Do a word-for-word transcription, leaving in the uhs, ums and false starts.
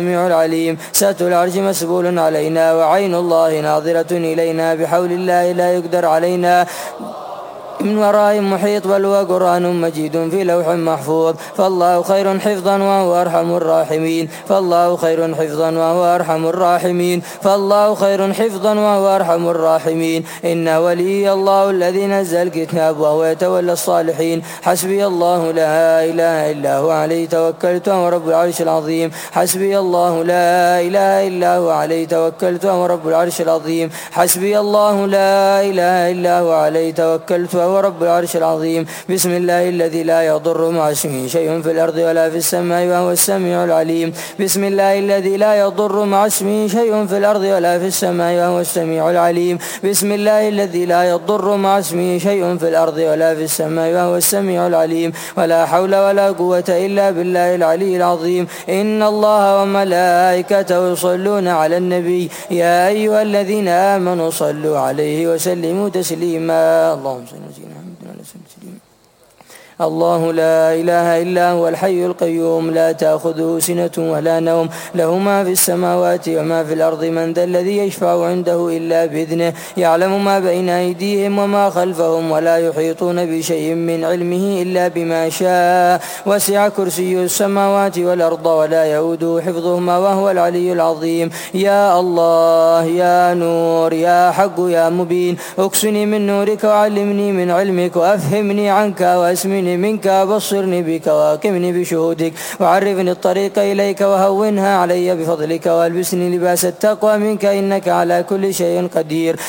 السميع العليم. ساتر العرش مسبول علينا، وعين الله ناظرة إلينا، بحول الله لا يقدر علينا، من وراء محيط، بل هو قرآن مجيد في لوح محفوظ. فالله خير حفظا وهو أرحم الراحمين. فالله خير حفظا وهو أرحم الراحمين. فالله خير حفظا وهو أرحم الراحمين. إن ولي الله الذي نزل الكتاب وهو يتولى الصالحين. حسبي الله لا إله إلا هو عليه توكلت وهو رب العرش العظيم. حسبي الله لا إله إلا هو عليه توكلت وهو رب العرش العظيم. حسبي الله لا إله إلا هو عليه توكلت وهو رب العرش العظيم. بسم الله الذي لا يضر مع اسمه شيء في الأرض ولا في السماء وهو السميع العليم. بسم الله الذي لا يضر مع اسمه شيء في الأرض ولا في السماء وهو السميع العليم. بسم الله الذي لا يضر مع اسمه شيء في الأرض ولا في السماء وهو السميع العليم. ولا حول ولا قوة إلا بالله العلي العظيم. إن الله وملائكته يصلون على النبي، يا أيها الذين آمنوا صلوا عليه وسلموا تسليما. اللهم صل وسلم الله لا إله إلا هو الحي القيوم، لا تأخذه سنة ولا نوم، له ما في السماوات وما في الأرض. من ذا الذي يشفع عنده إلا بإذنه، يعلم ما بين أيديهم وما خلفهم، ولا يحيطون بشيء من علمه إلا بما شاء. وسع كرسي السماوات والأرض ولا يؤوده حفظهما وهو العلي العظيم. يا الله يا نور يا حق يا مبين، اكسني من نورك وعلمني من علمك، وأفهمني عنك وأسمني منك، وبصرني بك واقمني بشهودك، وعرفني الطريق إليك وهونها علي بفضلك، والبسني لباس التقوى منك، إنك على كل شيء قدير.